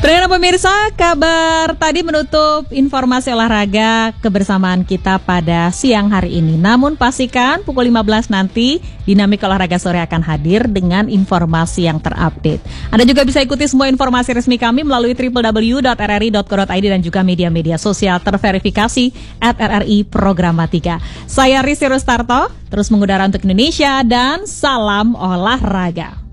Pendengar pemirsa, kabar tadi menutup informasi olahraga kebersamaan kita pada siang hari ini. Namun pastikan pukul 15 nanti Dinamik Olahraga Sore akan hadir dengan informasi yang terupdate. Anda juga bisa ikuti semua informasi resmi kami melalui www.rri.co.id dan juga media-media sosial terverifikasi @RRI Programatika. Saya Rizky Rustarto, terus mengudara untuk Indonesia dan salam olahraga.